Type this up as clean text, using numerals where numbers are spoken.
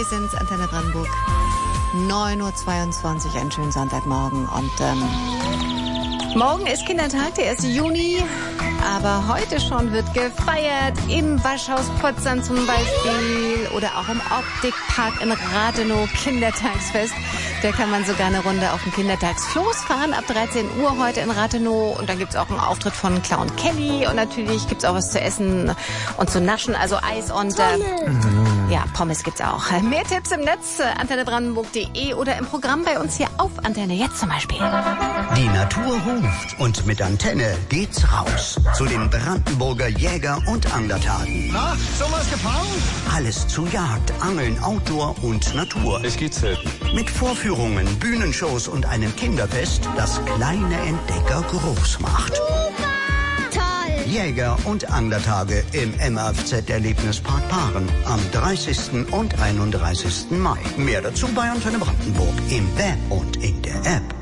Wir sind's, Antenne Brandenburg. 9:22 Uhr, einen schönen Sonntagmorgen. Und morgen ist Kindertag, der 1. Juni. Aber heute schon wird gefeiert im Waschhaus Potsdam zum Beispiel oder auch im Optikpark in Rathenow, Kindertagsfest. Da kann man sogar eine Runde auf dem Kindertagsfloß fahren ab 13 Uhr heute in Rathenow. Und dann gibt's auch einen Auftritt von Clown Kelly. Und natürlich gibt's auch was zu essen und zu naschen, also Eis und ja, Pommes gibt's auch. Mehr Tipps im Netz, antennebrandenburg.de oder im Programm bei uns hier auf Antenne jetzt zum Beispiel. Die Natur ruft und mit Antenne geht's raus zu den Brandenburger Jäger- und Anglertagen. Na, schon was gefangen? Alles zu Jagd, Angeln, Outdoor und Natur. Es geht selten. Mit Vorführungen, Bühnenshows und einem Kinderfest, das kleine Entdecker groß macht. Toll! Jäger- und Anglertage im MAFZ-Erlebnispark Paaren am 30. und 31. Mai. Mehr dazu bei Antenne Brandenburg im Web und in der App.